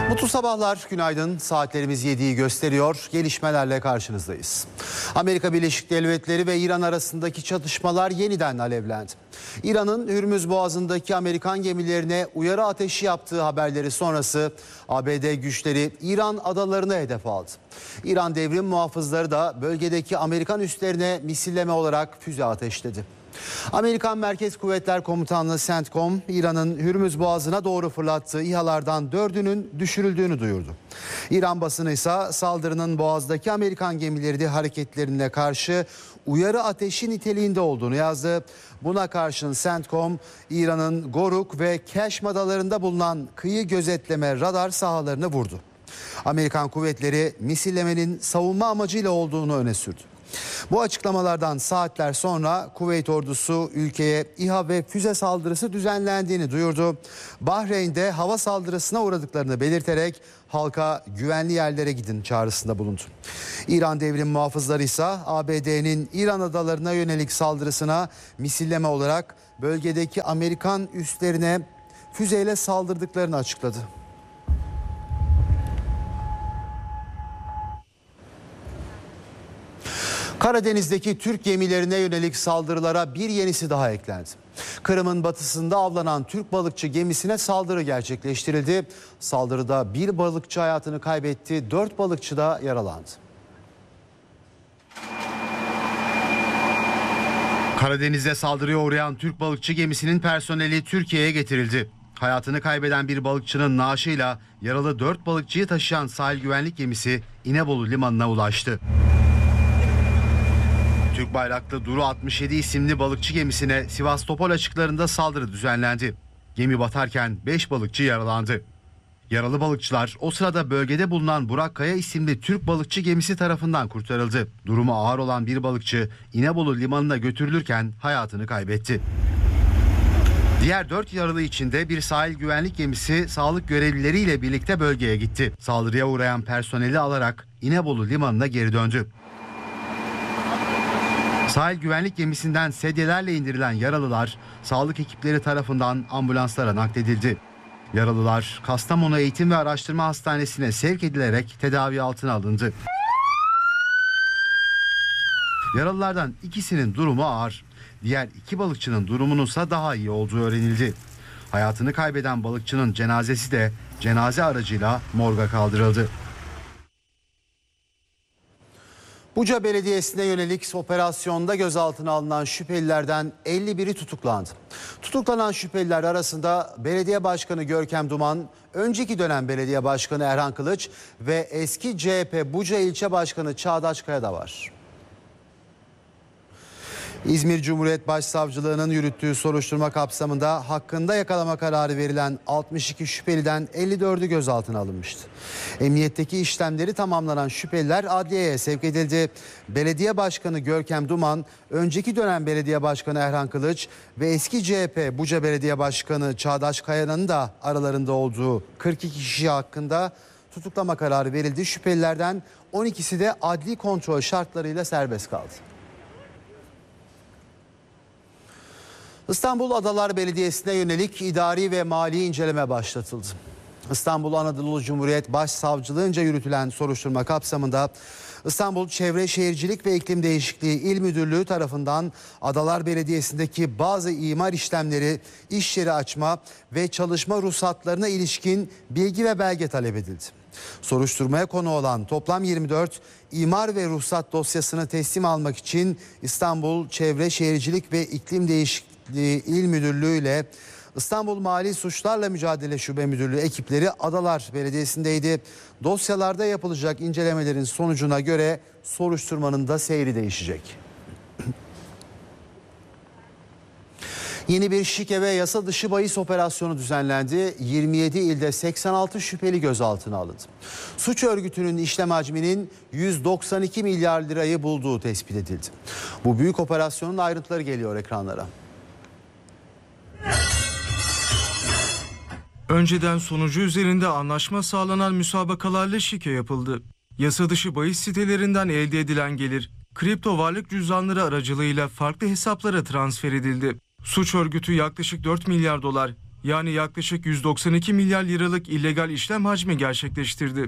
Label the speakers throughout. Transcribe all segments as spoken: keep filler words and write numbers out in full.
Speaker 1: Mutlu sabahlar, günaydın. Saatlerimiz yediyi gösteriyor. Gelişmelerle karşınızdayız. Amerika Birleşik Devletleri ve İran arasındaki çatışmalar yeniden alevlendi. İran'ın Hürmüz Boğazı'ndaki Amerikan gemilerine uyarı ateşi yaptığı haberleri sonrası A B D güçleri İran adalarını hedef aldı. İran devrim muhafızları da bölgedeki Amerikan üslerine misilleme olarak füze ateşledi. Amerikan Merkez Kuvvetler Komutanlığı CENTCOM, İran'ın Hürmüz Boğazı'na doğru fırlattığı İHA'lardan dördünün düşürüldüğünü duyurdu. İran basını ise saldırının Boğaz'daki Amerikan gemileri hareketlerine karşı uyarı ateşi niteliğinde olduğunu yazdı. Buna karşın CENTCOM, İran'ın Goruk ve Keşm adalarında bulunan kıyı gözetleme radar sahalarını vurdu. Amerikan kuvvetleri misillemenin savunma amacıyla olduğunu öne sürdü. Bu açıklamalardan saatler sonra Kuveyt ordusu ülkeye İHA ve füze saldırısı düzenlendiğini duyurdu. Bahreyn'de hava saldırısına uğradıklarını belirterek halka güvenli yerlere gidin çağrısında bulundu. İran devrim muhafızları ise A B D'nin İran adalarına yönelik saldırısına misilleme olarak bölgedeki Amerikan üslerine füzeyle saldırdıklarını açıkladı. Karadeniz'deki Türk gemilerine yönelik saldırılara bir yenisi daha eklendi. Kırım'ın batısında avlanan Türk balıkçı gemisine saldırı gerçekleştirildi. Saldırıda bir balıkçı hayatını kaybetti, dört balıkçı da yaralandı. Karadeniz'de saldırıya uğrayan Türk balıkçı gemisinin personeli Türkiye'ye getirildi. Hayatını kaybeden bir balıkçının naaşıyla yaralı dört balıkçıyı taşıyan sahil güvenlik gemisi İnebolu limanına ulaştı. Türk bayraklı Duru altmış yedi isimli balıkçı gemisine Sivastopol açıklarında saldırı düzenlendi. Gemi batarken beş balıkçı yaralandı. Yaralı balıkçılar o sırada bölgede bulunan Burak Kaya isimli Türk balıkçı gemisi tarafından kurtarıldı. Durumu ağır olan bir balıkçı İnebolu limanına götürülürken hayatını kaybetti. Diğer dört yaralı içinde bir sahil güvenlik gemisi sağlık görevlileriyle birlikte bölgeye gitti. Saldırıya uğrayan personeli alarak İnebolu limanına geri döndü. Sahil güvenlik gemisinden sedyelerle indirilen yaralılar sağlık ekipleri tarafından ambulanslara nakledildi. Yaralılar Kastamonu Eğitim ve Araştırma Hastanesi'ne sevk edilerek tedavi altına alındı. Yaralılardan ikisinin durumu ağır. Diğer iki balıkçının durumunun ise daha iyi olduğu öğrenildi. Hayatını kaybeden balıkçının cenazesi de cenaze aracıyla morga kaldırıldı. Buca Belediyesi'ne yönelik operasyonda gözaltına alınan şüphelilerden elli biri tutuklandı. Tutuklanan şüpheliler arasında Belediye Başkanı Görkem Duman, önceki dönem Belediye Başkanı Erhan Kılıç ve eski C H P Buca İlçe Başkanı Çağdaş Kaya da var. İzmir Cumhuriyet Başsavcılığı'nın yürüttüğü soruşturma kapsamında hakkında yakalama kararı verilen altmış iki şüpheliden elli dördü gözaltına alınmıştı. Emniyetteki işlemleri tamamlanan şüpheliler adliyeye sevk edildi. Belediye Başkanı Görkem Duman, önceki dönem Belediye Başkanı Erhan Kılıç ve eski C H P Buca Belediye Başkanı Çağdaş Kaya'nın da aralarında olduğu kırk iki kişi hakkında tutuklama kararı verildi. Şüphelilerden on ikisi de adli kontrol şartlarıyla serbest kaldı. İstanbul Adalar Belediyesi'ne yönelik idari ve mali inceleme başlatıldı. İstanbul Anadolu Cumhuriyet Başsavcılığınca yürütülen soruşturma kapsamında İstanbul Çevre Şehircilik ve İklim Değişikliği İl Müdürlüğü tarafından Adalar Belediyesi'ndeki bazı imar işlemleri, iş yeri açma ve çalışma ruhsatlarına ilişkin bilgi ve belge talep edildi. Soruşturmaya konu olan toplam yirmi dört imar ve ruhsat dosyasını teslim almak için İstanbul Çevre Şehircilik ve İklim Değişikliği İl Müdürlüğü ile İstanbul Mali Suçlarla Mücadele Şube Müdürlüğü ekipleri Adalar Belediyesi'ndeydi. Dosyalarda yapılacak incelemelerin sonucuna göre soruşturmanın da seyri değişecek. Yeni bir şike ve yasa dışı bahis operasyonu düzenlendi. yirmi yedi ilde seksen altı şüpheli gözaltına alındı. Suç örgütünün işlem hacminin yüz doksan iki milyar lirayı bulduğu tespit edildi. Bu büyük operasyonun ayrıntıları geliyor ekranlara.
Speaker 2: Önceden sonucu üzerinde anlaşma sağlanan müsabakalarla şike yapıldı. Yasa dışı bahis sitelerinden elde edilen gelir, kripto varlık cüzdanları aracılığıyla farklı hesaplara transfer edildi. Suç örgütü yaklaşık dört milyar dolar, yani yaklaşık yüz doksan iki milyar liralık illegal işlem hacmi gerçekleştirdi.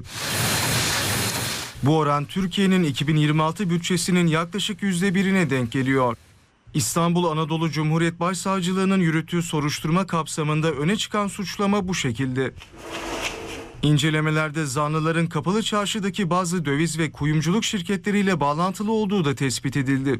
Speaker 2: Bu oran Türkiye'nin iki bin yirmi altı bütçesinin yaklaşık yüzde birine denk geliyor. İstanbul Anadolu Cumhuriyet Başsavcılığı'nın yürüttüğü soruşturma kapsamında öne çıkan suçlama bu şekilde. İncelemelerde zanlıların Kapalı Çarşı'daki bazı döviz ve kuyumculuk şirketleriyle bağlantılı olduğu da tespit edildi.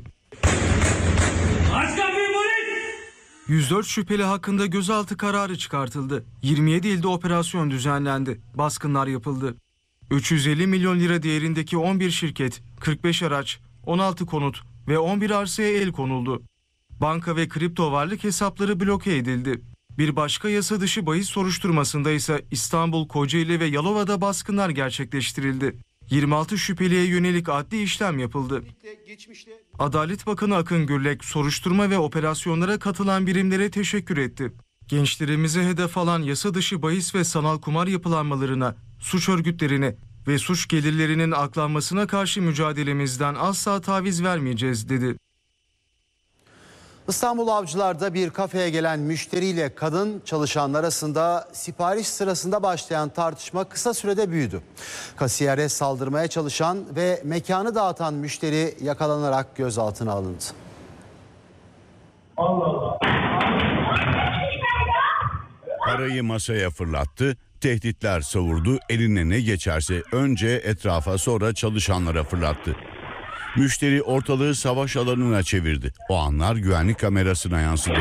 Speaker 2: yüz dört şüpheli hakkında gözaltı kararı çıkartıldı. yirmi yedi ilde operasyon düzenlendi. Baskınlar yapıldı. üç yüz elli milyon lira değerindeki on bir şirket, kırk beş araç, on altı konut ve on bir arsaya el konuldu. Banka ve kripto varlık hesapları bloke edildi. Bir başka yasa dışı bahis soruşturmasında ise İstanbul, Kocaeli ve Yalova'da baskınlar gerçekleştirildi. yirmi altı şüpheliye yönelik adli işlem yapıldı. Adalet Bakanı Akın Gürlek soruşturma ve operasyonlara katılan birimlere teşekkür etti. Gençlerimize hedef alan yasa dışı bahis ve sanal kumar yapılanmalarına, suç örgütlerine ve suç gelirlerinin aklanmasına karşı mücadelemizden asla taviz vermeyeceğiz dedi.
Speaker 1: İstanbul Avcılar'da bir kafeye gelen müşteriyle kadın çalışan arasında sipariş sırasında başlayan tartışma kısa sürede büyüdü. Kasiyere saldırmaya çalışan ve mekanı dağıtan müşteri yakalanarak gözaltına alındı.
Speaker 3: Allah Allah.
Speaker 4: Parayı masaya fırlattı, tehditler savurdu, eline ne geçerse önce etrafa sonra çalışanlara fırlattı. Müşteri ortalığı savaş alanına çevirdi. O anlar güvenlik kamerasına yansıdı.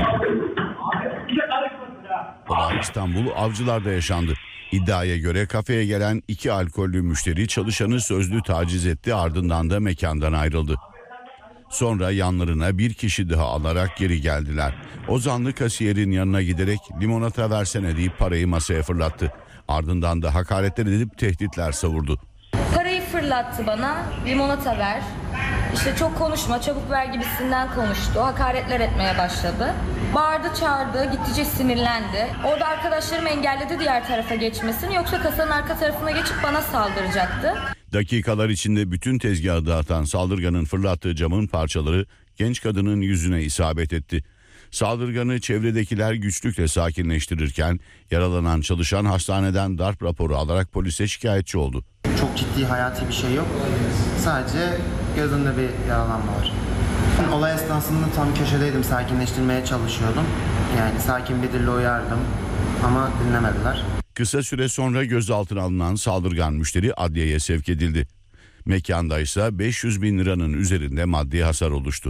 Speaker 4: Olay İstanbul Avcılar'da yaşandı. İddiaya göre kafeye gelen iki alkollü müşteri çalışanı sözlü taciz etti, ardından da mekandan ayrıldı. Sonra yanlarına bir kişi daha alarak geri geldiler. O zanlı kasiyerin yanına giderek limonata versene deyip parayı masaya fırlattı. Ardından da hakaretler edip tehditler savurdu.
Speaker 5: Parayı fırlattı bana, limonata ver, işte çok konuşma, çabuk ver gibisinden konuştu. Hakaretler etmeye başladı. Bağırdı, çağırdı, gittikçe sinirlendi. Orada arkadaşlarım engelledi diğer tarafa geçmesini, yoksa kasanın arka tarafına geçip bana saldıracaktı.
Speaker 4: Dakikalar içinde bütün tezgahı dağıtan saldırganın fırlattığı camın parçaları genç kadının yüzüne isabet etti. Saldırganı çevredekiler güçlükle sakinleştirirken yaralanan çalışan hastaneden darp raporu alarak polise şikayetçi oldu.
Speaker 6: Çok ciddi hayati bir şey yok. Sadece gözünde bir yaralanma var. Olay esnasında tam köşedeydim, sakinleştirmeye çalışıyordum. Yani sakin bir dille uyardım ama dinlemediler.
Speaker 4: Kısa süre sonra gözaltına alınan saldırgan müşteri adliyeye sevk edildi. Mekanda ise beş yüz bin liranın üzerinde maddi hasar oluştu.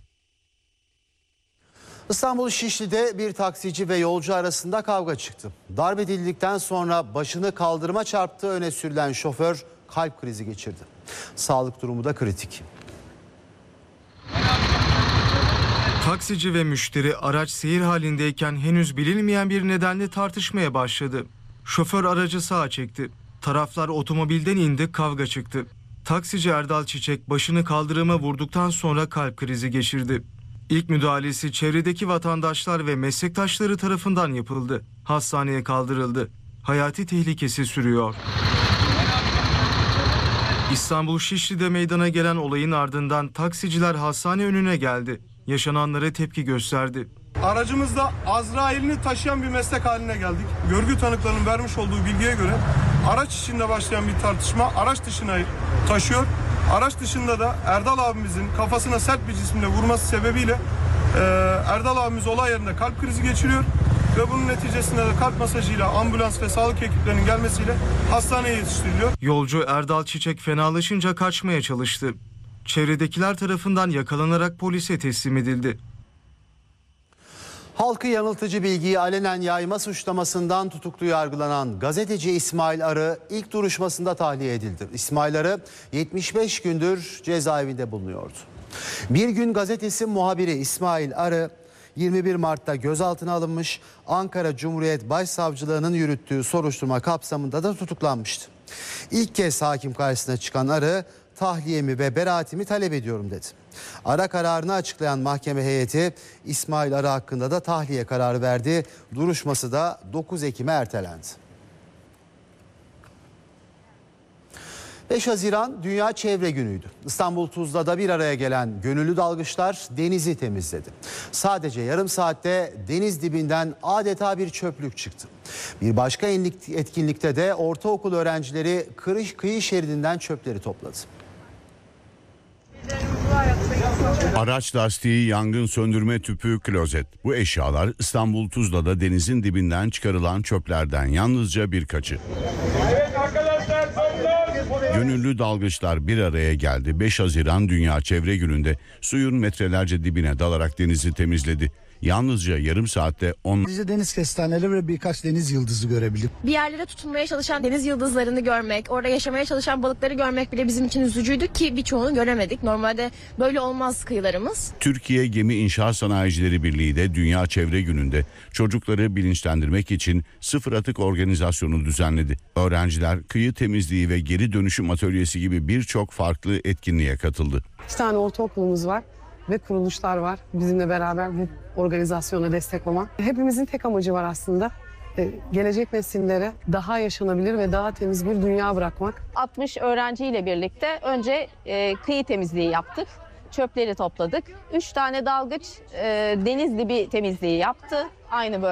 Speaker 1: İstanbul Şişli'de bir taksici ve yolcu arasında kavga çıktı. Darp edildikten sonra başını kaldırıma çarptığı öne sürülen şoför kalp krizi geçirdi. Sağlık durumu da kritik.
Speaker 2: Taksici ve müşteri araç seyir halindeyken henüz bilinmeyen bir nedenle tartışmaya başladı. Şoför aracı sağa çekti. Taraflar otomobilden indi, kavga çıktı. Taksici Erdal Çiçek başını kaldırıma vurduktan sonra kalp krizi geçirdi. İlk müdahalesi çevredeki vatandaşlar ve meslektaşları tarafından yapıldı. Hastaneye kaldırıldı. Hayati tehlikesi sürüyor. İstanbul Şişli'de meydana gelen olayın ardından taksiciler hastane önüne geldi. Yaşananlara tepki gösterdi.
Speaker 3: Aracımızda Azrail'ini taşıyan bir meslek haline geldik. Görgü tanıklarının vermiş olduğu bilgiye göre araç içinde başlayan bir tartışma araç dışına taşıyor. Araç dışında da Erdal abimizin kafasına sert bir cisimle vurması sebebiyle e, Erdal abimiz olay yerinde kalp krizi geçiriyor. Ve bunun neticesinde de kalp masajıyla ambulans ve sağlık ekiplerinin gelmesiyle hastaneye yetiştiriliyor.
Speaker 2: Yolcu Erdal Çiçek fenalaşınca kaçmaya çalıştı. Çevredekiler tarafından yakalanarak polise teslim edildi.
Speaker 1: Halkı yanıltıcı bilgiyi alenen yayma suçlamasından tutuklu yargılanan gazeteci İsmail Arı ilk duruşmasında tahliye edildi. İsmail Arı yetmiş beş gündür cezaevinde bulunuyordu. Bir Gün gazetesi muhabiri İsmail Arı yirmi bir Mart'ta gözaltına alınmış, Ankara Cumhuriyet Başsavcılığı'nın yürüttüğü soruşturma kapsamında da tutuklanmıştı. İlk kez hakim karşısına çıkan Arı, tahliyemi ve beraatimi talep ediyorum dedi. Ara kararını açıklayan mahkeme heyeti İsmail Arı hakkında da tahliye kararı verdi. Duruşması da dokuz Ekim'e ertelendi. beş Haziran Dünya Çevre Günü'ydü. İstanbul Tuzla'da bir araya gelen gönüllü dalgıçlar denizi temizledi. Sadece yarım saatte deniz dibinden adeta bir çöplük çıktı. Bir başka etkinlikte de ortaokul öğrencileri kıyı, kıyı şeridinden çöpleri topladı.
Speaker 4: Araç lastiği, yangın söndürme tüpü, klozet. Bu eşyalar İstanbul Tuzla'da denizin dibinden çıkarılan çöplerden yalnızca birkaçı. Gönüllü dalgıçlar bir araya geldi. beş Haziran Dünya Çevre Günü'nde suyun metrelerce dibine dalarak denizi temizledi. Yalnızca yarım saatte on...
Speaker 7: Sadece deniz kestaneleri ve birkaç deniz yıldızı görebildim.
Speaker 8: Bir yerlere tutunmaya çalışan deniz yıldızlarını görmek, orada yaşamaya çalışan balıkları görmek bile bizim için üzücüydü ki birçoğunu göremedik. Normalde böyle olmaz kıyılarımız.
Speaker 4: Türkiye Gemi İnşaat Sanayicileri Birliği de Dünya Çevre Günü'nde çocukları bilinçlendirmek için sıfır atık organizasyonu düzenledi. Öğrenciler kıyı temizliği ve geri dönüşüm atölyesi gibi birçok farklı etkinliğe katıldı.
Speaker 9: İki tane ortaokulumuz var ve kuruluşlar var bizimle beraber bu organizasyona destek olan. Hepimizin tek amacı var aslında. Gelecek nesillere daha yaşanabilir ve daha temiz bir dünya bırakmak.
Speaker 10: altmış öğrenciyle birlikte önce e, kıyı temizliği yaptık. Çöpleri topladık. Üç tane dalgıç e, deniz dibi temizliği yaptı. Aynı böyle.